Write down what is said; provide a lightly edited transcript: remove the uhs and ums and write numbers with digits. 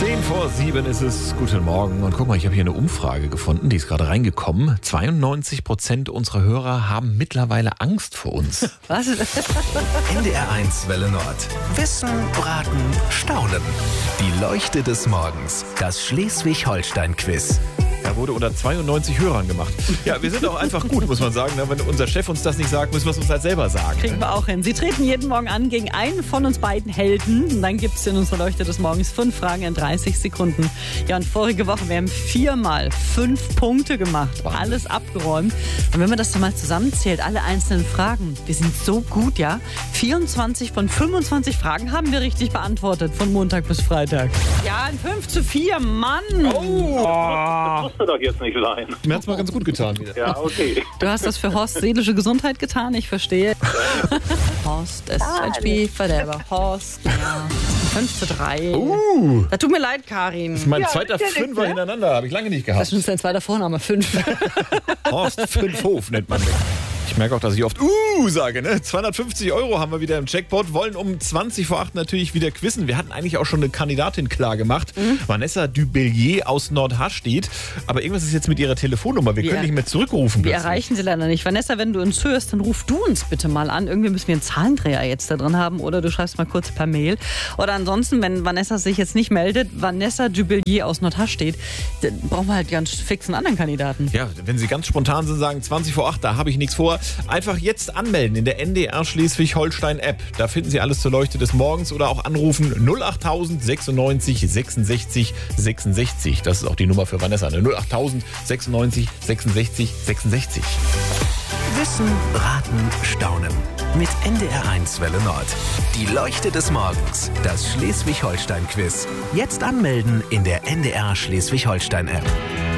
10:10 ist es. Guten Morgen. Und guck mal, ich habe hier eine Umfrage gefunden, die ist gerade reingekommen. 92% unserer Hörer haben mittlerweile Angst vor uns. Was? NDR1 Welle Nord. Wissen, Raten, Staunen. Die Leuchte des Morgens. Das Schleswig-Holstein-Quiz. Er wurde unter 92 Hörern gemacht. Ja, wir sind auch einfach gut, muss man sagen. Wenn unser Chef uns das nicht sagt, müssen wir es uns halt selber sagen. Kriegen wir auch hin. Sie treten jeden Morgen an gegen einen von uns beiden Helden. Und dann gibt es in unserer Leuchte des Morgens 5 Fragen in 30 Sekunden. Ja, und vorige Woche, wir haben 4-mal 5 Punkte gemacht. Wahnsinn. Alles abgeräumt. Und wenn man das dann mal zusammenzählt, alle einzelnen Fragen, wir sind so gut, ja. 24 von 25 Fragen haben wir richtig beantwortet, von Montag bis Freitag. Ja, ein 5:4, Mann. Das musste doch jetzt nicht sein. Mir hat es mal ganz gut getan wieder. Ja, okay. Du hast das für Horst seelische Gesundheit getan, ich verstehe. Horst, SHP, whatever. Horst, ja. 5:3. Das tut mir leid, Karin. Das ist mein zweiter Fünfer hintereinander, habe ich lange nicht Das gehabt. ist dein zweiter Vorname, 5. Horst Fünfhof nennt man mich. Ich merke auch, dass ich oft sage, ne? 250 € haben wir wieder im Jackpot, wollen um 20 vor 8 natürlich wieder quizzen. Wir hatten eigentlich auch schon eine Kandidatin klar gemacht, Vanessa Dubellier aus Nordharstedt. Aber irgendwas ist jetzt mit ihrer Telefonnummer. Wir können nicht mehr zurückrufen. Wir plötzlich. erreichen sie leider nicht. Vanessa, wenn du uns hörst, dann ruf du uns bitte mal an. Irgendwie müssen wir einen Zahlendreher jetzt da drin haben oder du schreibst mal kurz per Mail. Oder ansonsten, wenn Vanessa sich jetzt nicht meldet, Vanessa Dubellier aus Nordharstedt, dann brauchen wir halt ganz fix einen anderen Kandidaten. Ja, wenn Sie ganz spontan sind, sagen 20 vor 8, da habe ich nichts vor. Einfach jetzt anmelden in der NDR Schleswig-Holstein App. Da finden Sie alles zur Leuchte des Morgens oder auch anrufen 08000 96 66 66. Das ist auch die Nummer für Vanessa. 08000 96 66 66. Wissen, Raten, Staunen. Mit NDR1 Welle Nord. Die Leuchte des Morgens. Das Schleswig-Holstein-Quiz. Jetzt anmelden in der NDR Schleswig-Holstein App.